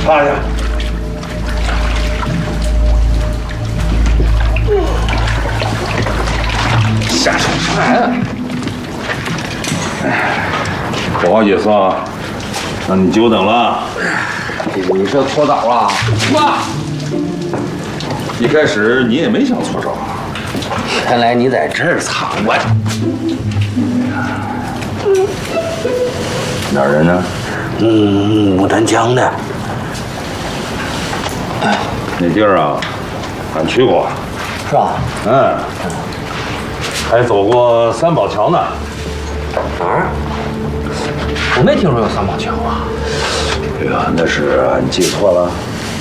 趴下。瞎说啥呀？不好意思啊，让你久等了。 你这搓澡啊？ 妈，一开始你也没想搓澡。 原来你在这儿藏着。 哪儿人呢？ 牡丹江的。 那地儿啊，俺去过。 是吧？ 嗯，还走过三宝桥呢。 哪儿？我没听说有三宝桥啊。 哎呀，那是俺记错了。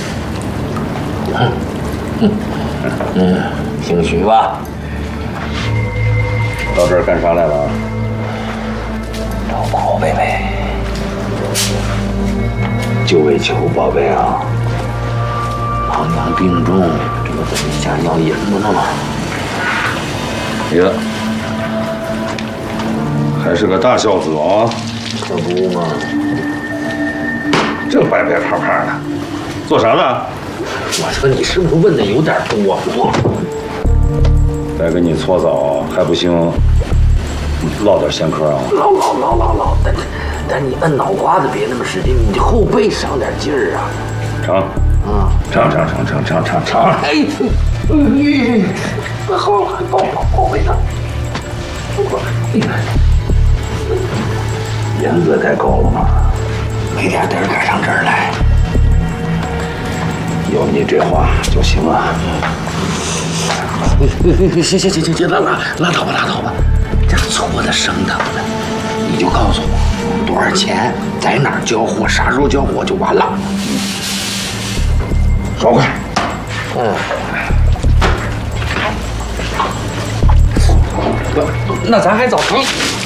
兴许吧。 到这儿干啥来了？ 找宝贝呗。 就为求宝贝啊！ 老娘病重，这不在你家要银子呢吗？ 呀，还是个大孝子啊！ 可不嘛。 这白白胖胖的，做啥呢？ 我说你是不是问的有点多？ 再给你搓澡还不行，唠点闲嗑啊！ 唠，但你摁脑瓜子别那么使劲，你后背上点劲儿啊！ 长。 哎，好，宝贝呢？ 银子该够了吗？ 没点嘚儿赶上这儿来。 有你这话就行了。 行，拉倒吧，这搓的生疼的，你就告诉我多少钱，在哪儿交货，啥时候交货就完了。 爽快。 那咱还澡堂。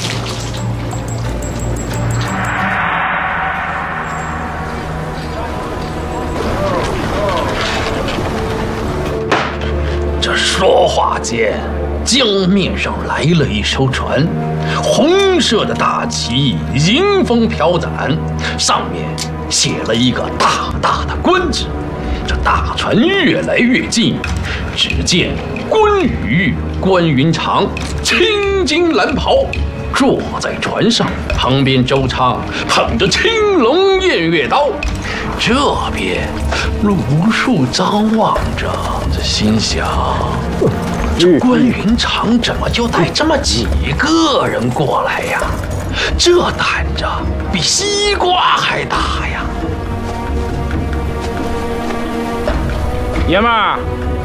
这说话间，江面上来了一艘船，红色的大旗迎风飘展，上面写了一个大大的官字。这大船越来越近，只见关云长青金蓝袍，坐在船上，旁边周昌捧着青龙偃月刀。这边鲁肃张望着，这心想：这关云长怎么就带这么几个人过来呀？这胆子比西瓜还大呀！ 爷们儿，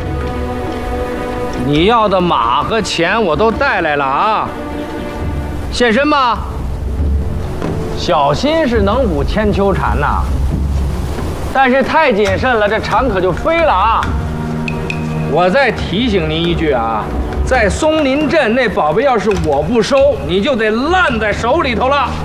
你要的马和钱我都带来了啊！现身吧，小心是能捕千秋蝉呐，但是太谨慎了，这蝉可就飞了啊！我再提醒您一句啊，在松林镇那宝贝要是我不收，你就得烂在手里头了。